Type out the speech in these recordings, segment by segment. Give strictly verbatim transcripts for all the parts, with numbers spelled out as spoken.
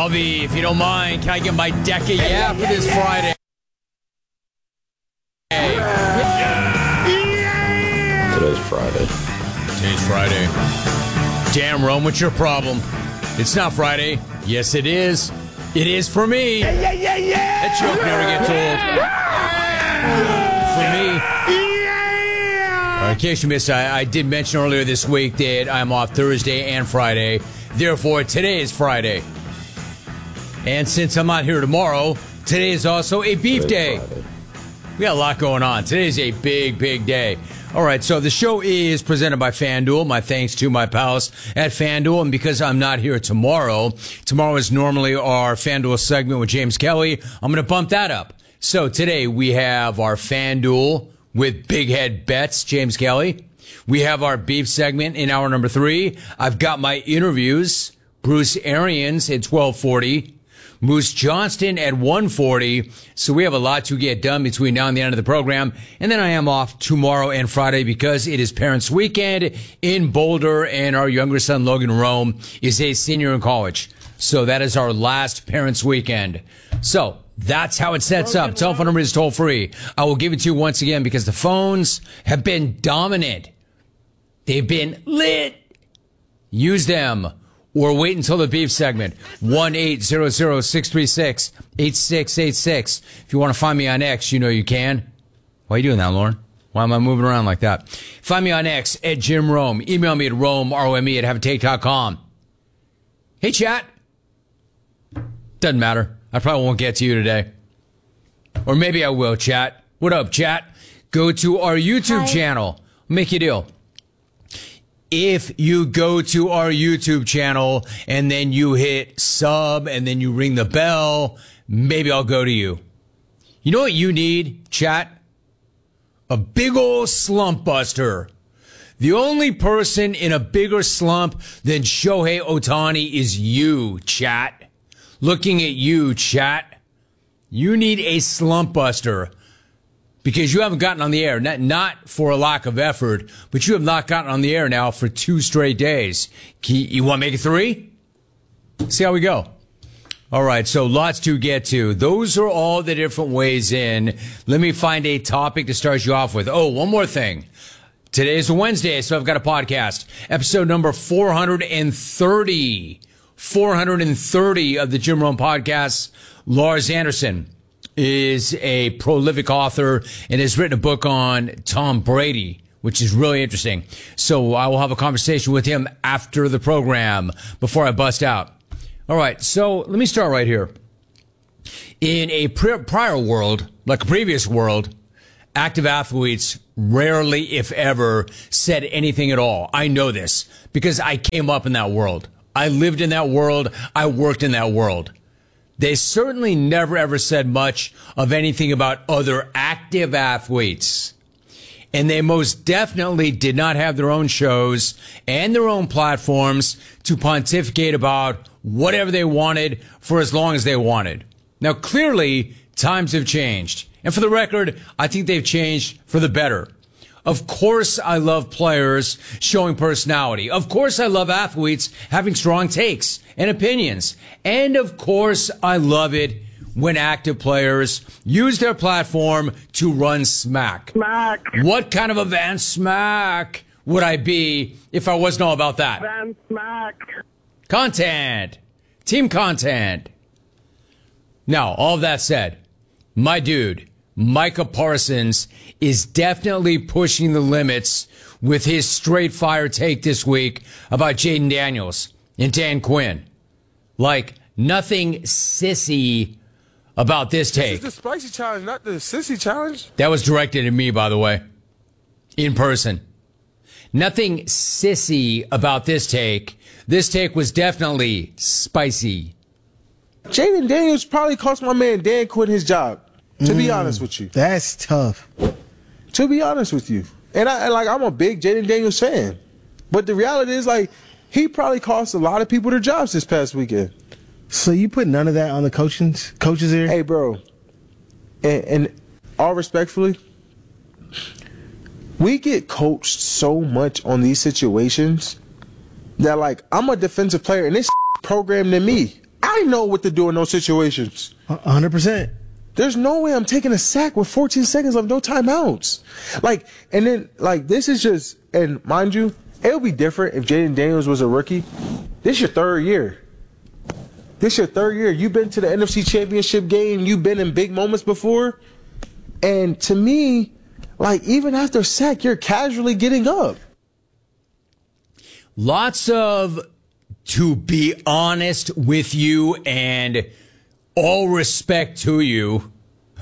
Bobby, if you don't mind, can I get my deck of yeah for this Friday? Today's Friday. Today's Friday. Damn, Rome, what's your problem? It's not Friday. Yes, it is. It is for me. Yeah, yeah, yeah, yeah. That joke never gets old. For me. In case you missed, I, I did mention earlier this week that I'm off Thursday and Friday. Therefore, today is Friday. And since I'm not here tomorrow, today is also a beef day. Friday. We got a lot going on. Today is a big, big day. All right, so the show is presented by FanDuel. My thanks to my pals at FanDuel. And because I'm not here tomorrow, tomorrow is normally our FanDuel segment with James Kelly. I'm going to bump that up. So today we have our FanDuel with Big Head Bets, James Kelly. We have our beef segment in hour number three. I've got my interviews. Bruce Arians at twelve forty. Moose Johnston at one forty. So we have a lot to get done between now and the end of the program. And then I am off tomorrow and Friday because it is Parents Weekend in Boulder, and our younger son, Logan Rome, is a senior in college. So that is our last Parents Weekend. So that's how it sets up. Telephone number is toll free. I will give it to you once again because the phones have been dominant. They've been lit. Use them. Or wait until the beef segment. one eight hundred, six three six, eight six eight six. If you want to find me on X, you know you can. Why are you doing that, Lauren? Why am I moving around like that? Find me on X at Jim Rome. Email me at Rome, R O M E, at have a take dot com. Hey, chat. Doesn't matter. I probably won't get to you today. Or maybe I will, chat. What up, chat? Go to our YouTube Hi. channel. Make you a deal. If you go to our YouTube channel and then you hit sub and then you ring the bell, maybe I'll go to you. You know what you need, chat? A big old slump buster. The only person in a bigger slump than Shohei Ohtani is you, chat. Looking at you, chat. You need a slump buster. Because you haven't gotten on the air, not, not for a lack of effort, but you have not gotten on the air now for two straight days. You, you want to make it three? See how we go. All right, so lots to get to. Those are all the different ways in. Let me find a topic to start you off with. Oh, one more thing. Today is a Wednesday, so I've got a podcast. Episode number four hundred thirty. four hundred thirty of the Jim Rome podcast. Lars Anderson is a prolific author and has written a book on Tom Brady, which is really interesting. So I will have a conversation with him after the program before I bust out. All right, so let me start right here. In a prior world, like a previous world, active athletes rarely, if ever, said anything at all. I know this because I came up in that world. I lived in that world. I worked in that world. They certainly never, ever said much of anything about other active athletes. And they most definitely did not have their own shows and their own platforms to pontificate about whatever they wanted for as long as they wanted. Now, clearly, times have changed. And for the record, I think they've changed for the better. Of course, I love players showing personality. Of course, I love athletes having strong takes and opinions. And of course, I love it when active players use their platform to run smack. Smack. What kind of a Van Smack would I be if I wasn't all about that? Van Smack. Content. Team content. Now, all of that said, my dude, Micah Parsons, is definitely pushing the limits with his straight fire take this week about Jaden Daniels and Dan Quinn. Like, nothing sissy about this take. This is the spicy challenge, not the sissy challenge. That was directed at me, by the way, in person. Nothing sissy about this take. This take was definitely spicy. Jaden Daniels probably cost my man Dan Quinn his job. To be honest with you. That's tough. To be honest with you. And I and like I'm a big Jaden Daniels fan. But the reality is, like, he probably cost a lot of people their jobs this past weekend. So you put none of that on the coaching coaches here? Hey, bro. And, and all respectfully, we get coached so much on these situations that, like, I'm a defensive player and this programmed in me. I I know what to do in those situations. one hundred percent. There's no way I'm taking a sack with fourteen seconds of no timeouts. Like, and then, like, this is just, and mind you, it would be different if Jaden Daniels was a rookie. This is your third year. This is your third year. You've been to the N F C Championship game. You've been in big moments before. And to me, like, even after a sack, you're casually getting up. Lots of, to be honest with you and all respect to you.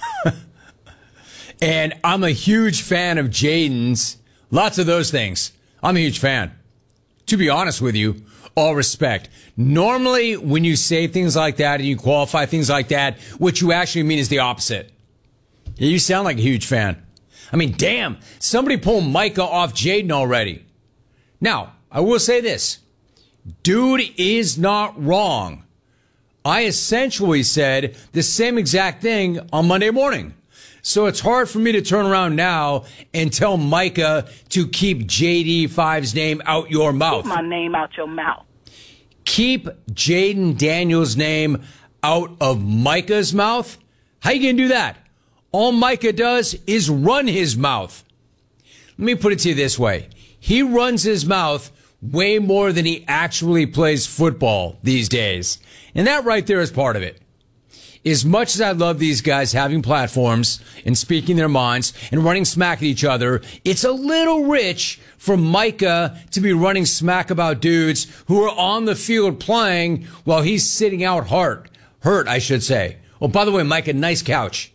And I'm a huge fan of Jaden's. Lots of those things. I'm a huge fan. To be honest with you, all respect. Normally, when you say things like that and you qualify things like that, what you actually mean is the opposite. You sound like a huge fan. I mean, damn, somebody pull Micah off Jaden already. Now, I will say this. Dude is not wrong. I essentially said the same exact thing on Monday morning. So it's hard for me to turn around now and tell Micah to keep J D five's name out your mouth. Keep my name out your mouth. Keep Jaden Daniels' name out of Micah's mouth? How you going to do that? All Micah does is run his mouth. Let me put it to you this way. He runs his mouth way more than he actually plays football these days. And that right there is part of it. As much as I love these guys having platforms and speaking their minds and running smack at each other, it's a little rich for Micah to be running smack about dudes who are on the field playing while he's sitting out hurt. Hurt, I should say. Oh, by the way, Micah, nice couch.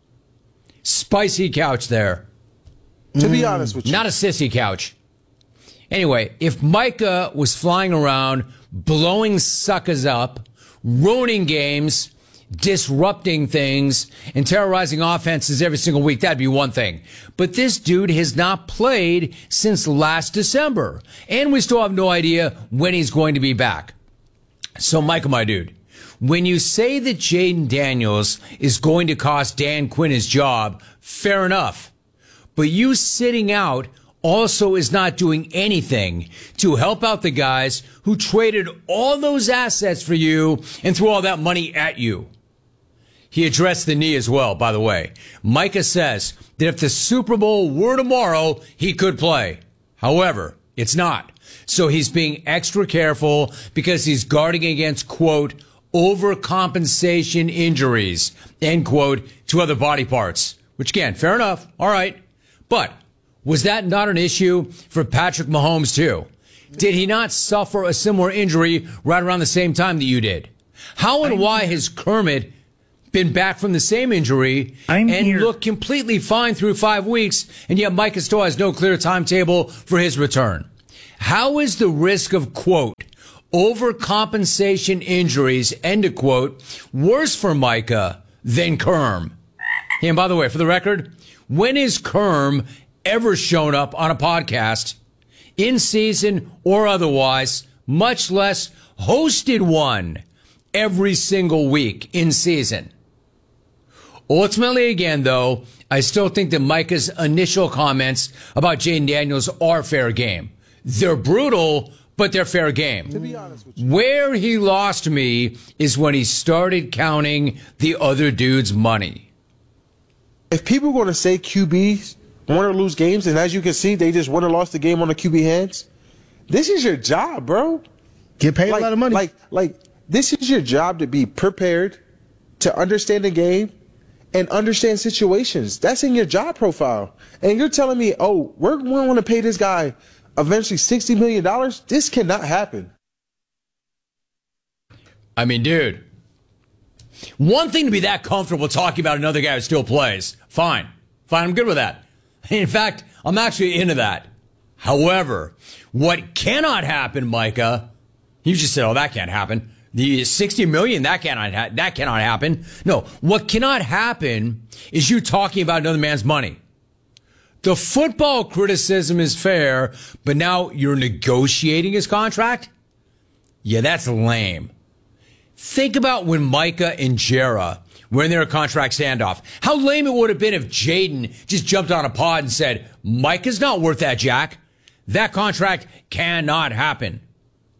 Spicy couch there. To be honest with you. Not a sissy couch. Anyway, if Micah was flying around, blowing suckers up, ruining games, disrupting things, and terrorizing offenses every single week, that'd be one thing. But this dude has not played since last December. And we still have no idea when he's going to be back. So, Micah, my dude, when you say that Jaden Daniels is going to cost Dan Quinn his job, fair enough. But you sitting out also is not doing anything to help out the guys who traded all those assets for you and threw all that money at you. He addressed the knee as well, by the way. Micah says that if the Super Bowl were tomorrow, he could play. However, it's not. So he's being extra careful because he's guarding against, quote, overcompensation injuries, end quote, to other body parts. Which, again, fair enough. All right. But was that not an issue for Patrick Mahomes, too? Did he not suffer a similar injury right around the same time that you did? How and why has Kermit been back from the same injury I'm and here. looked completely fine through five weeks, and yet Micah still has no clear timetable for his return? How is the risk of, quote, overcompensation injuries, end of quote, worse for Micah than Kerm? And by the way, for the record, when has Kerm ever shown up on a podcast, in season or otherwise, much less hosted one every single week in season? Ultimately, again, though, I still think that Micah's initial comments about Jaden Daniels are fair game. They're brutal, but they're fair game. To be honest with you. Where he lost me is when he started counting the other dude's money. If people are going to say Q Bs win or lose games, and as you can see, they just won or lost the game on the Q B hands, this is your job, bro. Get paid like, a lot of money. Like, like this is your job to be prepared, to understand the game, and understand situations. That's in your job profile. And you're telling me, oh, we're going to pay this guy eventually sixty million dollars? This cannot happen. I mean, dude, one thing to be that comfortable talking about another guy who still plays. Fine. Fine, I'm good with that. In fact, I'm actually into that. However, what cannot happen, Micah, you just said, oh, that can't happen. The sixty million, that cannot, ha- that cannot happen. No, what cannot happen is you talking about another man's money. The football criticism is fair, but now you're negotiating his contract? Yeah, that's lame. Think about when Micah and Jera were in their contract standoff. How lame it would have been if Jaden just jumped on a pod and said, Micah's not worth that, Jack. That contract cannot happen.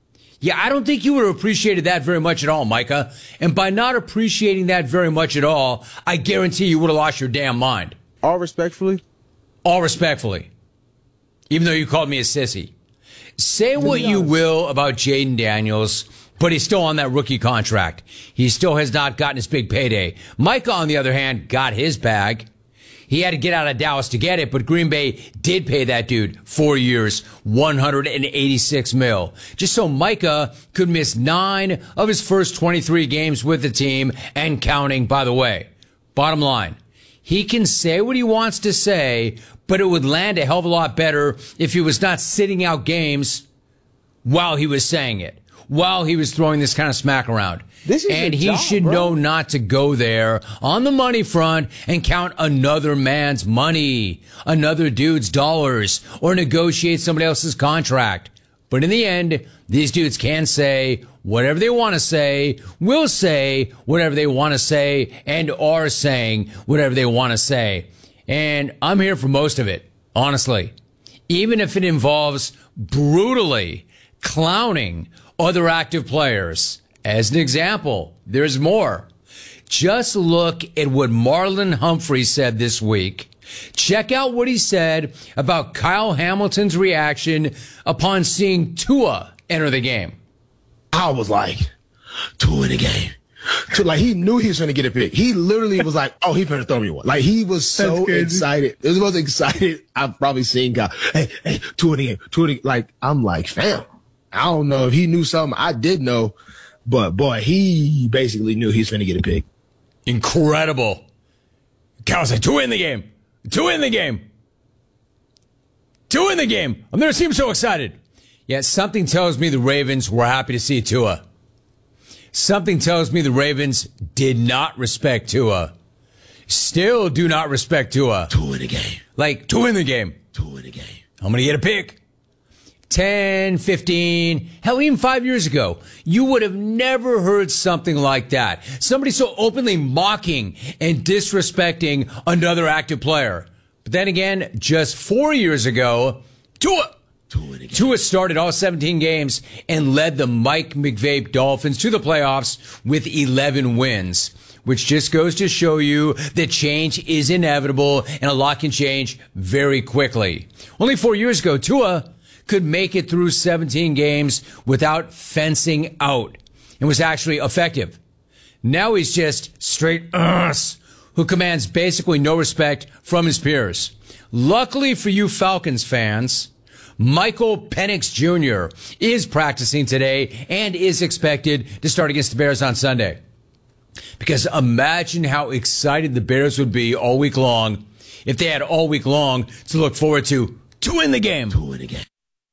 Yeah, I don't think you would have appreciated that very much at all, Micah. And by not appreciating that very much at all, I guarantee you would have lost your damn mind. All respectfully? All respectfully. Even though you called me a sissy. Say what you will about Jaden Daniels, but he's still on that rookie contract. He still has not gotten his big payday. Micah, on the other hand, got his bag. He had to get out of Dallas to get it, but Green Bay did pay that dude four years, one hundred eighty-six mil. Just so Micah could miss nine of his first twenty-three games with the team and counting, by the way. Bottom line, he can say what he wants to say, but it would land a hell of a lot better if he was not sitting out games while he was saying it, while he was throwing this kind of smack around. This is and he job, should bro. know not to go there on the money front and count another man's money, another dude's dollars, or negotiate somebody else's contract. But in the end, these dudes can say whatever they want to say, will say whatever they want to say, and are saying whatever they want to say. And I'm here for most of it, honestly. Even if it involves brutally clowning other active players. As an example, there's more. Just look at what Marlon Humphrey said this week. Check out what he said about Kyle Hamilton's reaction upon seeing Tua enter the game. I was like, Tua in the game. Tua, like, he knew he was going to get a pick. He literally was like, oh, he's going to throw me one. Like, he was so excited. It was the most excited I've probably seen Kyle. Hey, hey, Tua in the game. Tua in the game. Like, I'm like, fam, I don't know if he knew something. I did know. But, boy, he basically knew he was going to get a pick. Incredible. Kyle said, two in the game. Two in the game. Two in the game. I've never seen him so excited. Yeah, something tells me the Ravens were happy to see Tua. Something tells me the Ravens did not respect Tua. Still do not respect Tua. Two in the game. Like, two in the game. Two in the game. I'm going to get a pick. ten, fifteen, hell, even five years ago, you would have never heard something like that. Somebody so openly mocking and disrespecting another active player. But then again, just four years ago, Tua, Tua started all seventeen games and led the Mike McVay Dolphins to the playoffs with eleven wins. Which just goes to show you that change is inevitable and a lot can change very quickly. Only four years ago, Tua could make it through seventeen games without fencing out and was actually effective. Now he's just straight ass who commands basically no respect from his peers. Luckily for you Falcons fans, Michael Penix Junior is practicing today and is expected to start against the Bears on Sunday. Because imagine how excited the Bears would be all week long if they had all week long to look forward to two in the game. Two in the game.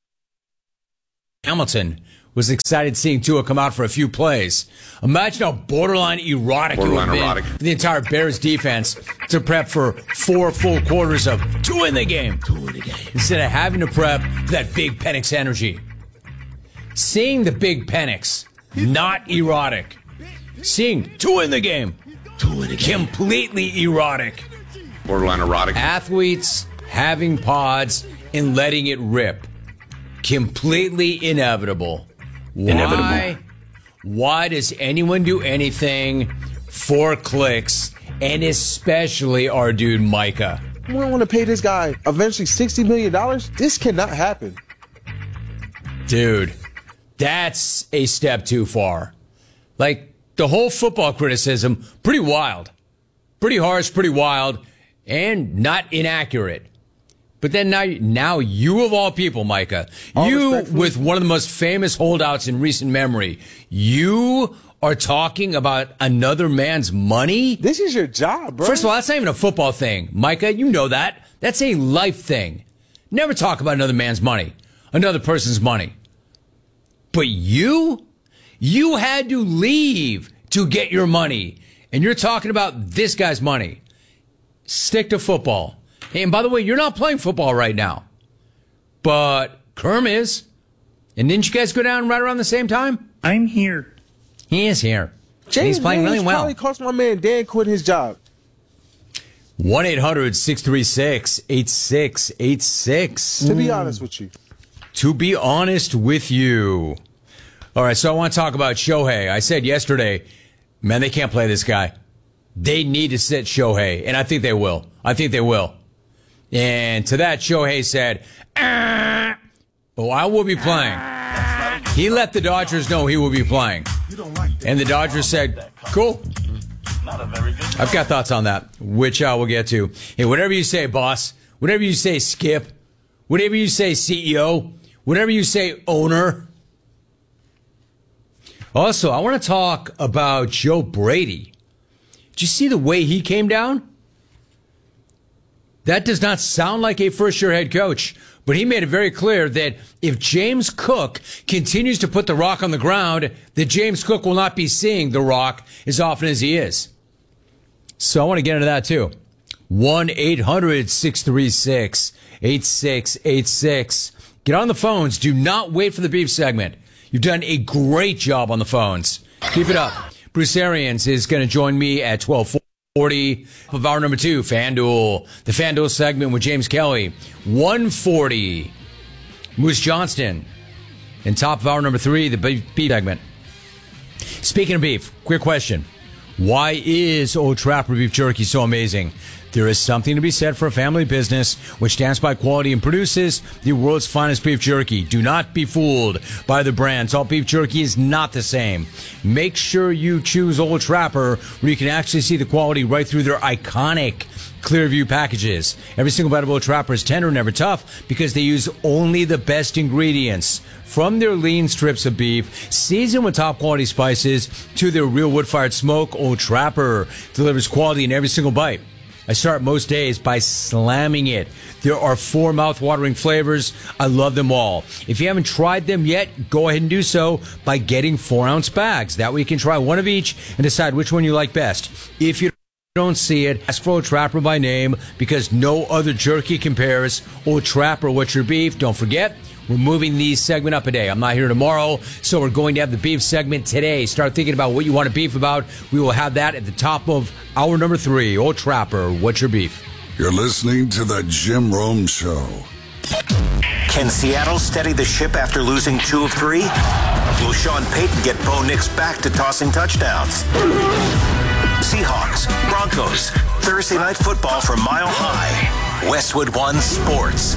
Hamilton was excited seeing Tua come out for a few plays. Imagine how borderline erotic Borderline it would have erotic. been for the entire Bears defense to prep for four full quarters of two in the game. Two in the game. Instead of having to prep that big Penix energy. Seeing the big Penix, not erotic. Seeing two in the game, Two in the game. completely erotic. Borderline erotic. Athletes having pods and letting it rip. Completely inevitable. Why? Inevitable. Why does anyone do anything for clicks, and especially our dude Micah? We don't want to pay this guy eventually sixty million dollars. This cannot happen. Dude, that's a step too far. Like, the whole football criticism, pretty wild. Pretty harsh, pretty wild, and not inaccurate. But then now, now you of all people, Micah, All you respectfully. with one of the most famous holdouts in recent memory, you are talking about another man's money? This is your job, bro. First of all, that's not even a football thing. Micah, you know that. That's a life thing. Never talk about another man's money, another person's money. But you, you had to leave to get your money. And you're talking about this guy's money. Stick to football. And by the way, you're not playing football right now. But Kerm is. And didn't you guys go down right around the same time? I'm here. He is here. And James he's playing really Williams well. probably cost my man Dan quitting his job. one eight hundred six three six eight six eight six. To be honest with you. To be honest with you. All right, so I want to talk about Shohei. I said yesterday, man, they can't play this guy. They need to sit Shohei, and I think they will. I think they will. And to that, Shohei said, ah, oh, I will be playing. He let the Dodgers know he will be playing. And the Dodgers said, cool. I've got thoughts on that, which I will get to. Hey, whatever you say, boss, whatever you say, Skip, whatever you say, C E O, whatever you say, owner. Also, I want to talk about Joe Brady. Did you see the way he came down? That does not sound like a first-year head coach, but he made it very clear that if James Cook continues to put the rock on the ground, that James Cook will not be seeing the rock as often as he is. So I want to get into that too. one eight hundred six three six eight six eight six. Get on the phones. Do not wait for the beef segment. You've done a great job on the phones. Keep it up. Bruce Arians is going to join me at twelve forty of hour number two, FanDuel. The FanDuel segment with James Kelly. one forty. Moose Johnston. And top of hour number three, the beef segment. Speaking of beef, quick question. Why is Old Trapper beef jerky so amazing? There is something to be said for a family business which stands by quality and produces the world's finest beef jerky. Do not be fooled by the brands. All beef jerky is not the same. Make sure you choose Old Trapper, where you can actually see the quality right through their iconic Clearview packages. Every single bite of Old Trapper is tender and never tough because they use only the best ingredients. From their lean strips of beef, seasoned with top quality spices, to their real wood-fired smoke, Old Trapper delivers quality in every single bite. I start most days by slamming it. There are four mouth-watering flavors. I love them all. If you haven't tried them yet, go ahead and do so by getting four-ounce bags. That way you can try one of each and decide which one you like best. If you don't see it, ask for Old Trapper by name because no other jerky compares. Old Trapper, what's your beef? Don't forget, we're moving the segment up a day. I'm not here tomorrow, so we're going to have the beef segment today. Start thinking about what you want to beef about. We will have that at the top of hour number three. Old Trapper, what's your beef? You're listening to the Jim Rome Show. Can Seattle steady the ship after losing two of three? Will Sean Payton get Bo Nix back to tossing touchdowns? Seahawks, Broncos, Thursday Night Football from Mile High. Westwood One Sports.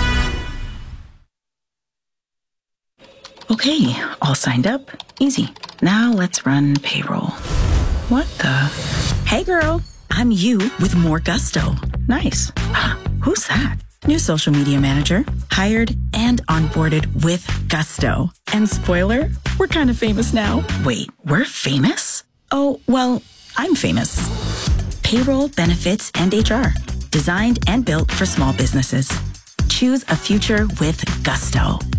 Okay, all signed up. Easy. Now let's run payroll. What the? Hey girl, I'm you with more gusto. Nice. Who's that? New social media manager. Hired and onboarded with gusto. And spoiler, we're kind of famous now. Wait, we're famous? Oh, well, I'm famous. Payroll, benefits, and H R. Designed and built for small businesses. Choose a future with gusto.